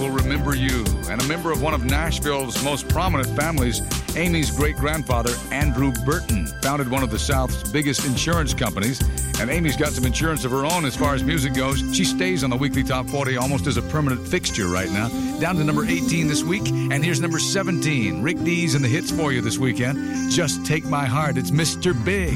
will remember you. And a member of one of Nashville's most prominent families, Amy's great-grandfather, Andrew Burton, founded one of the South's biggest insurance companies. And Amy's got some insurance of her own as far as music goes. She stays on the weekly Top 40 almost as a permanent fixture right now. Down to number 18 this week. And here's number 17. Rick Dees and the hits for you this weekend. Just Take My Heart. It's Mr. Big.